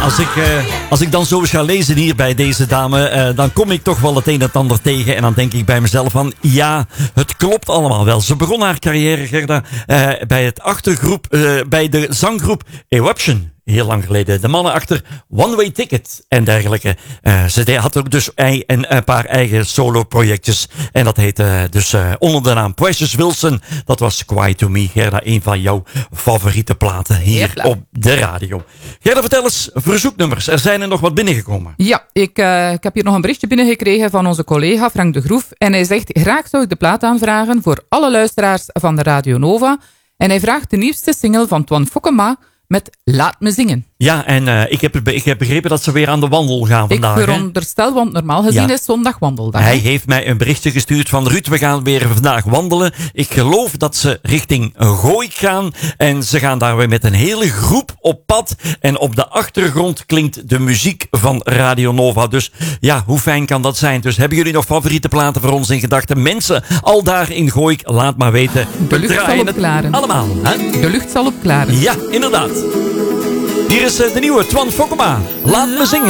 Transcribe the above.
als ik dan zo eens ga lezen hier bij deze dame, dan kom ik toch wel het een en het ander tegen. En dan denk ik bij mezelf van, ja, het klopt allemaal wel. Ze begon haar carrière, Gerda, bij de zanggroep Eruption. Heel lang geleden. De mannen achter One Way Ticket en dergelijke. Ze had ook dus een paar eigen solo-projectjes. En dat heette dus onder de naam Precious Wilson. Dat was Quiet to Me. Gerda, een van jouw favoriete platen hier op de radio. Gerda, vertel eens, verzoeknummers. Er zijn er nog wat binnengekomen. Ja, ik heb hier nog een berichtje binnengekregen van onze collega Frank de Groef. En hij zegt, graag zou ik de plaat aanvragen voor alle luisteraars van de Radio Nova. En hij vraagt de nieuwste single van Twan Fokkema met Laat me zingen. Ja, en ik heb begrepen dat ze weer aan de wandel gaan vandaag. Ik veronderstel, want normaal gezien is zondag wandeldag. Hij heeft mij een berichtje gestuurd van Ruud, we gaan weer vandaag wandelen. Ik geloof dat ze richting Gooik gaan. En ze gaan daar weer met een hele groep op pad. En op de achtergrond klinkt de muziek van Radio Nova. Dus ja, hoe fijn kan dat zijn? Dus hebben jullie nog favoriete platen voor ons in gedachten? Mensen, al daar in Gooik, laat maar weten. De lucht zal opklaren. Allemaal, hè? De lucht zal opklaren. Ja, inderdaad. Hier is de nieuwe Twan Fokkema. Laat me zingen.